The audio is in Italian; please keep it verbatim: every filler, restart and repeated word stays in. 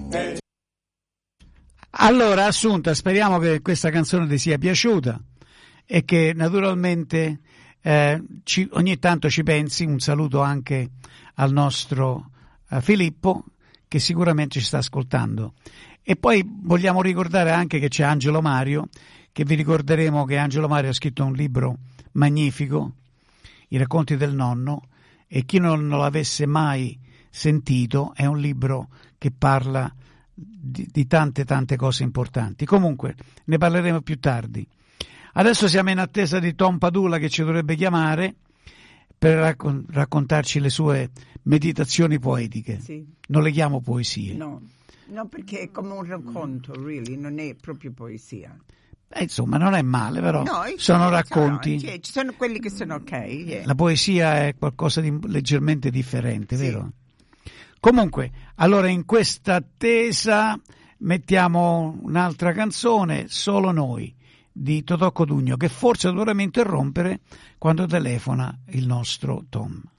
Allora, Assunta, speriamo che questa canzone ti sia piaciuta e che naturalmente eh, ci, ogni tanto ci pensi. Un saluto anche al nostro eh, Filippo, che sicuramente ci sta ascoltando. E poi vogliamo ricordare anche che c'è Angelo Mario, che vi ricorderemo che Angelo Mario ha scritto un libro magnifico, I racconti del nonno, e chi non l'avesse mai sentito è un libro che parla di, di tante tante cose importanti. Comunque ne parleremo più tardi. Adesso siamo in attesa di Tom Padula, che ci dovrebbe chiamare per raccon- raccontarci le sue meditazioni poetiche. Sì. Non le chiamo poesie. No, no, perché è come un racconto, really, non è proprio poesia. Eh, insomma, non è male, però No, sono sì, racconti. No, cioè, ci sono quelli che sono ok. Yeah. La poesia è qualcosa di leggermente differente, Sì. vero? Comunque, allora in questa attesa mettiamo un'altra canzone, Solo noi, di Totò Codugno, che forse dovremmo interrompere quando telefona il nostro Tom.